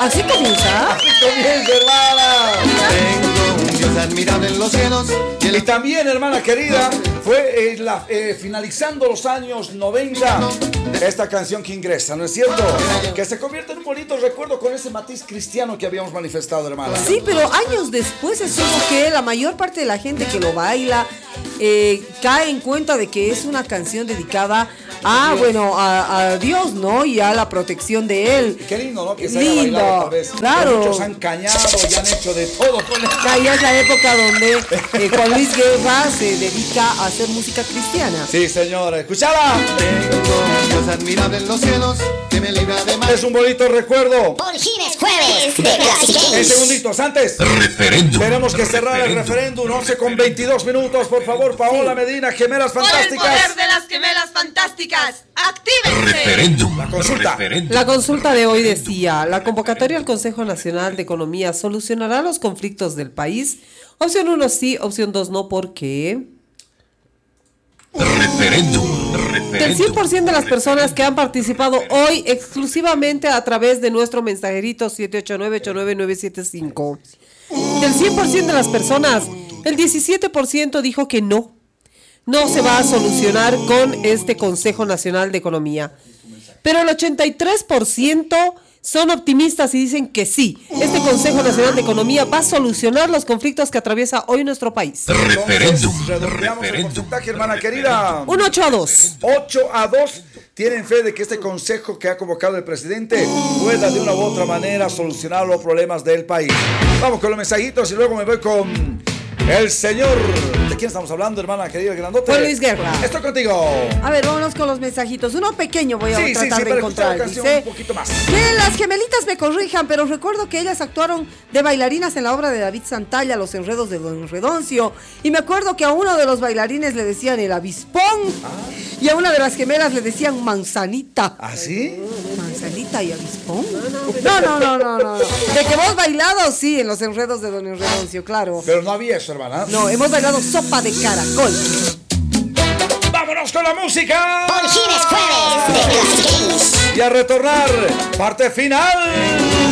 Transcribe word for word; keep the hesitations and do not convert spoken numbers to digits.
Así comienza. Así comienza, hermana. Tengo un Dios admirable en los cielos. Y Y el también, hermana querida, fue eh, la, eh, finalizando los años noventa esta canción que ingresa, ¿no es cierto? Que se convierte en un bonito recuerdo con ese matiz cristiano que habíamos manifestado, hermana. Sí, pero años después es como que la mayor parte de la gente que lo baila eh, cae en cuenta de que es una canción dedicada a, bueno, a, a Dios, ¿no? Y a la protección de Él. Y qué lindo, ¿no? Que se Lindo, haya bailado tal vez. claro. Muchos han cañado y han hecho de todo con esta. Ya, ya es la época donde eh, Juan Luis Guerra se dedica a hacer música cristiana. Sí, señora, escuchala. tengo un Dios admirable en los cielos que me libra de mal. Es un bonito recuerdo. Por fin es jueves de Classic En Games. segunditos, antes Referéndum. tenemos que cerrar el Referéndum. referéndum, once con veintidós minutos, por favor, Paola Medina, Gemelas Por el Fantásticas. poder de las gemelas fantásticas, ¡actívense! Referéndum. La consulta. Referéndum. La consulta de hoy decía, la convocatoria al Consejo Nacional de Economía solucionará los conflictos del país. Opción uno sí, opción dos no, ¿por qué? Referéndum. Del cien por ciento de las personas que han participado hoy exclusivamente a través de nuestro mensajerito siete ocho nueve, ocho nueve nueve siete cinco. Del cien por ciento de las personas, el diecisiete por ciento dijo que no. No se va a solucionar con este Consejo Nacional de Economía. Pero el ochenta y tres por ciento son optimistas y dicen que sí. Este Consejo Nacional de Economía va a solucionar los conflictos que atraviesa hoy nuestro país. Referéndum. Entonces, redondeamos el Referéndum. porcentaje, hermana querida. Un ocho a dos. ocho a dos. Tienen fe de que este consejo que ha convocado el presidente pueda de una u otra manera solucionar los problemas del país. Vamos con los mensajitos y luego me voy con el señor. ¿De quién estamos hablando, hermana querida grandote? Juan Luis Guerra. Estoy contigo. A ver, vámonos con los mensajitos. Uno pequeño voy a Sí, sí, tratar sí, de para escuchar la encontrar. canción Dice un poquito más. que las gemelitas me corrijan, pero recuerdo que ellas actuaron de bailarinas en la obra de David Santalla, Los enredos de Don Redoncio. Y me acuerdo que a uno de los bailarines le decían el avispón. Y a una de las gemelas le decían manzanita. ¿Ah, sí? ¿Manzanita y avispón? No, no, no, no, no. De que hemos bailado, sí, en Los enredos de Don Redoncio, claro. Pero no había eso, hermana. No, hemos bailado sopa de caracol. ¡Vámonos con la música! Por fin es jueves de Classic Games. Y a retornar, parte final.